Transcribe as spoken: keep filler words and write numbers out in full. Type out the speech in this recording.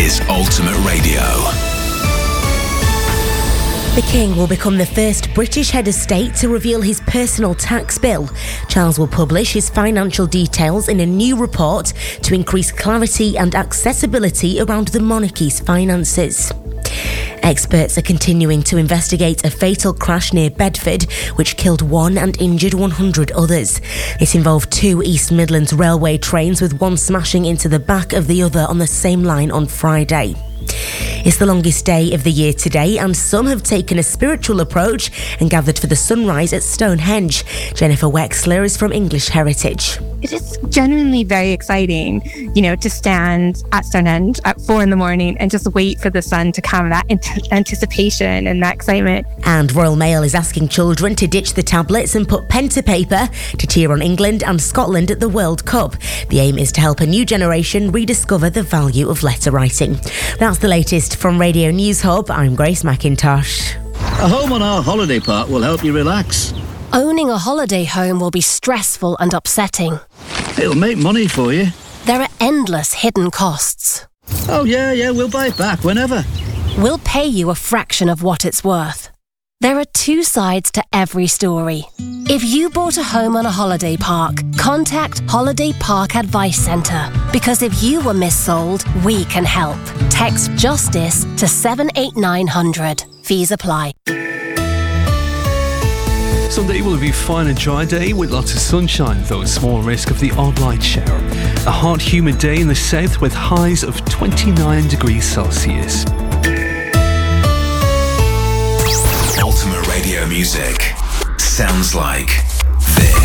is Ultimate Radio. The King will become the first British head of state to reveal his personal tax bill. Charles will publish his financial details in a new report to increase clarity and accessibility around the monarchy's finances. Experts are continuing to investigate a fatal crash near Bedford, which killed one and injured one hundred others. It involved two East Midlands Railway trains, with one smashing into the back of the other on the same line on Friday. It's the longest day of the year today, and some have taken a spiritual approach and gathered for the sunrise at Stonehenge. Jennifer Wexler is from English Heritage. It is genuinely very exciting, you know, to stand at Stonehenge at four in the morning and just wait for the sun to come, that anticipation and that excitement. And Royal Mail is asking children to ditch the tablets and put pen to paper to cheer on England and Scotland at the World Cup. The aim is to help a new generation rediscover the value of letter writing. That's the latest from Radio News Hub. I'm Grace McIntosh. A home on our holiday park will help you relax. Owning a holiday home will be stressful and upsetting. It'll make money for you. There are endless hidden costs. Oh yeah, yeah, we'll buy it back whenever. We'll pay you a fraction of what it's worth. There are two sides to every story. If you bought a home on a holiday park, contact Holiday Park Advice Centre, because if you were missold, we can help. Text JUSTICE to seven eight nine hundred. Fees apply. Sunday will be a fine and dry day with lots of sunshine, though a small risk of the odd light shower. A hot, humid day in the south with highs of twenty-nine degrees Celsius. Ultimate Radio music sounds like